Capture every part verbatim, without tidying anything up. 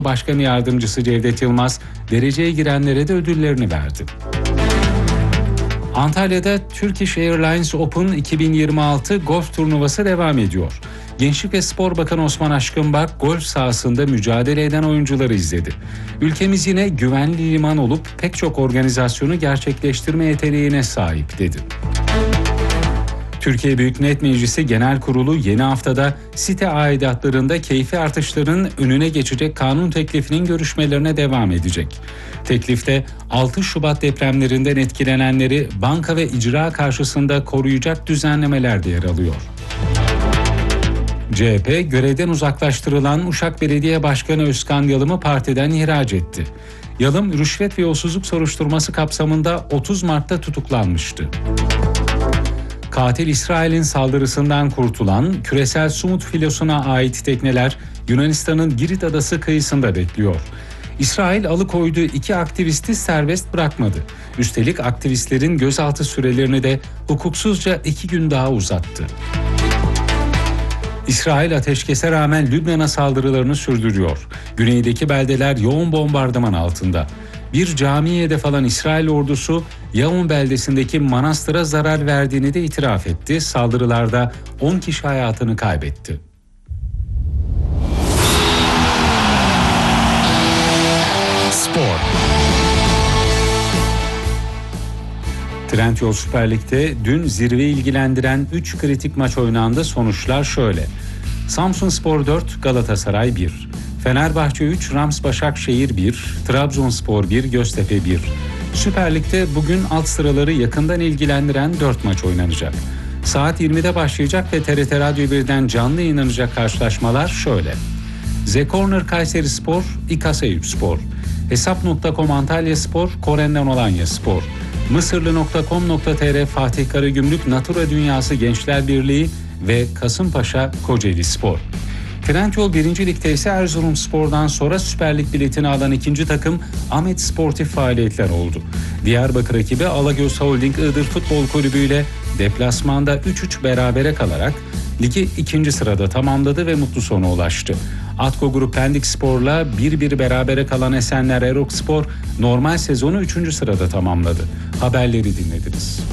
Başkanı Yardımcısı Cevdet Yılmaz, dereceye girenlere de ödüllerini verdi. Antalya'da Turkish Airlines Open iki bin yirmi altı golf turnuvası devam ediyor. Gençlik ve Spor Bakanı Osman Aşkınbak golf sahasında mücadele eden oyuncuları izledi. Ülkemiz yine güvenli liman olup pek çok organizasyonu gerçekleştirme yeteneğine sahip dedi. Türkiye Büyük Millet Meclisi Genel Kurulu yeni haftada site aidatlarında keyfi artışların önüne geçecek kanun teklifinin görüşmelerine devam edecek. Teklifte altı Şubat depremlerinden etkilenenleri banka ve icra karşısında koruyacak düzenlemeler de yer alıyor. C H P görevden uzaklaştırılan Uşak Belediye Başkanı Özkan Yalım'ı partiden ihraç etti. Yalım rüşvet ve yolsuzluk soruşturması kapsamında otuz Mart'ta tutuklanmıştı. Katil İsrail'in saldırısından kurtulan küresel Sumut filosuna ait tekneler Yunanistan'ın Girit adası kıyısında bekliyor. İsrail alıkoyduğu iki aktivisti serbest bırakmadı. Üstelik aktivistlerin gözaltı sürelerini de hukuksuzca iki gün daha uzattı. İsrail ateşkese rağmen Lübnan'a saldırılarını sürdürüyor. Güneydeki beldeler yoğun bombardıman altında. Bir camiye hedef alan İsrail ordusu Yavun beldesindeki manastıra zarar verdiğini de itiraf etti. Saldırılarda on kişi hayatını kaybetti. Spor. Trendyol Süper Lig'de dün zirve ilgilendiren üç kritik maç oynandı. Sonuçlar şöyle: Samsunspor dört, Galatasaray bir, Fenerbahçe üç, Rams Başakşehir bir, Trabzonspor bir, Göztepe bir. Süper Lig'de bugün alt sıraları yakından ilgilendiren dört maç oynanacak. Saat yirmide başlayacak ve T R T Radyo birden canlı yayınlanacak karşılaşmalar şöyle: The Corner Kayserispor, İKAS Eyüpspor, Hesap nokta com Antalyaspor, Korenden Alanyaspor, Mısırlı nokta com nokta tr Fatih Karagümrük Natura Dünyası Gençler Birliği ve Kasımpaşa Kocaelispor. Trendyol birinci Lig'de ise Erzurumspor'dan sonra Süper Lig biletini alan ikinci takım Ahmet Sportif faaliyetler oldu. Diyarbakır ekibi Alagöz Holding Iğdır Futbol Kulübü ile deplasmanda üç üç berabere kalarak ligi ikinci sırada tamamladı ve mutlu sona ulaştı. Atko Grup Pendik Spor'la bir bir berabere kalan Esenler Erokspor normal sezonu üçüncü sırada tamamladı. Haberleri dinlediniz.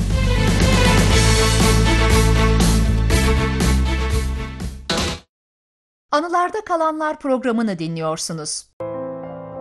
Anılarda Kalanlar programını dinliyorsunuz.